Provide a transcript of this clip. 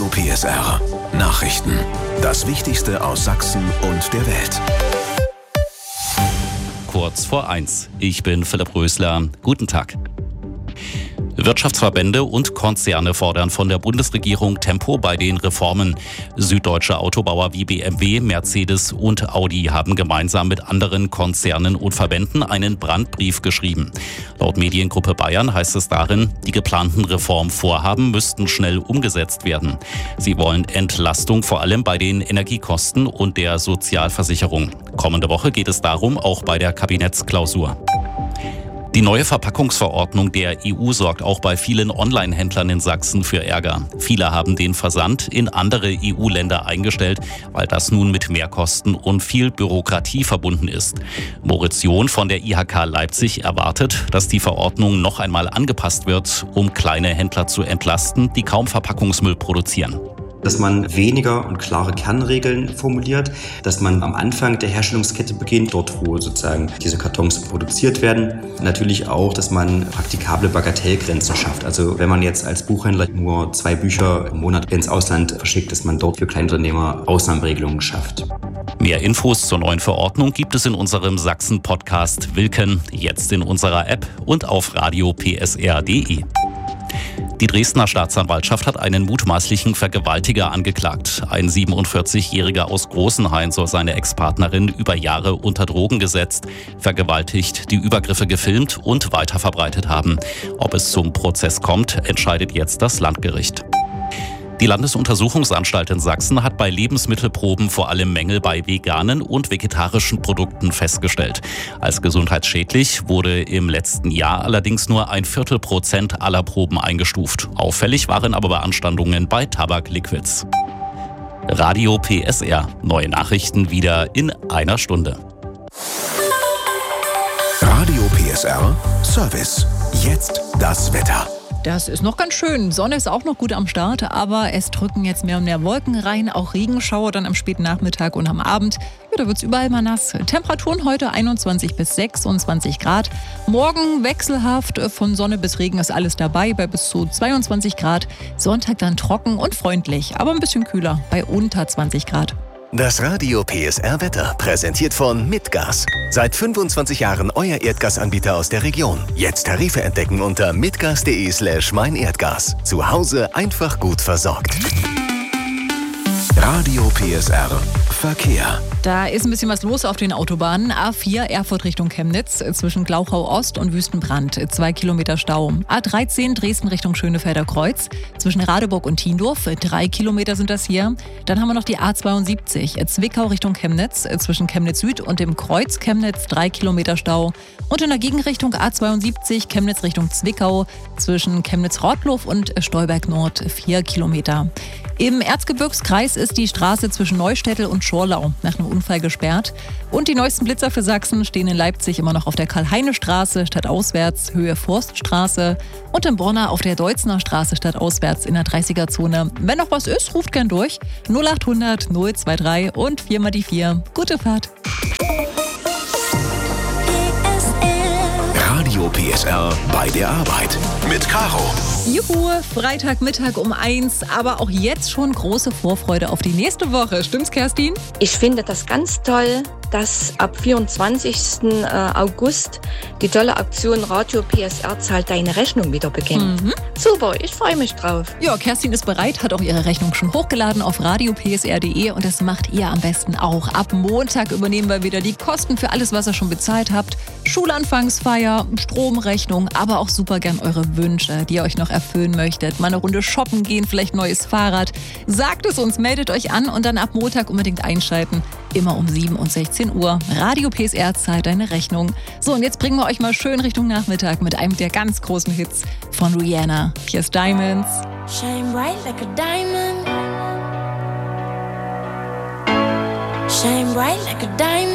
Radio PSR. Nachrichten. Das Wichtigste aus Sachsen und der Welt. Kurz vor 1. Ich bin Philipp Rösler. Guten Tag. Wirtschaftsverbände und Konzerne fordern von der Bundesregierung Tempo bei den Reformen. Süddeutsche Autobauer wie BMW, Mercedes und Audi haben gemeinsam mit anderen Konzernen und Verbänden einen Brandbrief geschrieben. Laut Mediengruppe Bayern heißt es darin, die geplanten Reformvorhaben müssten schnell umgesetzt werden. Sie wollen Entlastung vor allem bei den Energiekosten und der Sozialversicherung. Kommende Woche geht es darum, auch bei der Kabinettsklausur. Die neue Verpackungsverordnung der EU sorgt auch bei vielen Online-Händlern in Sachsen für Ärger. Viele haben den Versand in andere EU-Länder eingestellt, weil das nun mit Mehrkosten und viel Bürokratie verbunden ist. Moritz John von der IHK Leipzig erwartet, dass die Verordnung noch einmal angepasst wird, um kleine Händler zu entlasten, die kaum Verpackungsmüll produzieren. Dass man weniger und klare Kernregeln formuliert, dass man am Anfang der Herstellungskette beginnt, dort wo sozusagen diese Kartons produziert werden. Natürlich auch, dass man praktikable Bagatellgrenzen schafft. Also wenn man jetzt als Buchhändler nur 2 Bücher im Monat ins Ausland verschickt, dass man dort für Kleinunternehmer Ausnahmeregelungen schafft. Mehr Infos zur neuen Verordnung gibt es in unserem Sachsen-Podcast Wilken, jetzt in unserer App und auf radiopsr.de. Die Dresdner Staatsanwaltschaft hat einen mutmaßlichen Vergewaltiger angeklagt. Ein 47-Jähriger aus Großenhain soll seine Ex-Partnerin über Jahre unter Drogen gesetzt, vergewaltigt, die Übergriffe gefilmt und weiterverbreitet haben. Ob es zum Prozess kommt, entscheidet jetzt das Landgericht. Die Landesuntersuchungsanstalt in Sachsen hat bei Lebensmittelproben vor allem Mängel bei veganen und vegetarischen Produkten festgestellt. Als gesundheitsschädlich wurde im letzten Jahr allerdings nur 0,25% aller Proben eingestuft. Auffällig waren aber Beanstandungen bei Tabakliquids. Radio PSR. Neue Nachrichten wieder in einer Stunde. Radio PSR Service. Jetzt das Wetter. Das ist noch ganz schön. Sonne ist auch noch gut am Start, aber es drücken jetzt mehr und mehr Wolken rein. Auch Regenschauer dann am späten Nachmittag und am Abend. Ja, da wird es überall mal nass. Temperaturen heute 21 bis 26 Grad. Morgen wechselhaft, von Sonne bis Regen ist alles dabei, bei bis zu 22 Grad. Sonntag dann trocken und freundlich, aber ein bisschen kühler, bei unter 20 Grad. Das Radio PSR Wetter präsentiert von Mitgas. Seit 25 Jahren euer Erdgasanbieter aus der Region. Jetzt Tarife entdecken unter mitgas.de/meinerdgas. Zu Hause einfach gut versorgt. Radio PSR Verkehr. Da ist ein bisschen was los auf den Autobahnen. A4 Erfurt Richtung Chemnitz zwischen Glauchau Ost und Wüstenbrand. 2 Kilometer Stau. A13 Dresden Richtung Schönefelder Kreuz zwischen Radeburg und Tiendorf. 3 Kilometer sind das hier. Dann haben wir noch die A72 Zwickau Richtung Chemnitz zwischen Chemnitz Süd und dem Kreuz Chemnitz. 3 Kilometer Stau. Und in der Gegenrichtung A72 Chemnitz Richtung Zwickau zwischen Chemnitz-Rottlof und Stolberg Nord. 4 Kilometer. Im Erzgebirgskreis ist die Straße zwischen Neustädtel und Schorlau nach einem Unfall gesperrt. Und die neuesten Blitzer für Sachsen stehen in Leipzig immer noch auf der Karl-Heine-Straße stadtauswärts, Höhe Forststraße. Und in Borna auf der Deutzner Straße stadtauswärts in der 30er-Zone. Wenn noch was ist, ruft gern durch. 0800 023 und 4 mal die 4. Gute Fahrt. Radio PSR bei der Arbeit mit Caro. Juhu, Freitagmittag um 1, aber auch jetzt schon große Vorfreude auf die nächste Woche. Stimmt's, Kerstin? Ich finde das ganz toll, dass ab 24. August die tolle Aktion Radio PSR zahlt deine Rechnung wieder beginnt. Super, ich freue mich drauf. Ja, Kerstin ist bereit, hat auch ihre Rechnung schon hochgeladen auf radiopsr.de und das macht ihr am besten auch. Ab Montag übernehmen wir wieder die Kosten für alles, was ihr schon bezahlt habt. Schulanfangsfeier, Stromrechnung, aber auch super gern eure Wünsche, die ihr euch noch erfüllen möchtet. Mal eine Runde shoppen gehen, vielleicht neues Fahrrad. Sagt es uns, meldet euch an und dann ab Montag unbedingt einschalten. Immer um 7 und 16 Uhr. Radio PSR zahlt deine Rechnung. So, und jetzt bringen wir euch mal schön Richtung Nachmittag mit einem der ganz großen Hits von Rihanna. Hier ist Diamonds. Shine bright like a diamond. Shine bright like a diamond.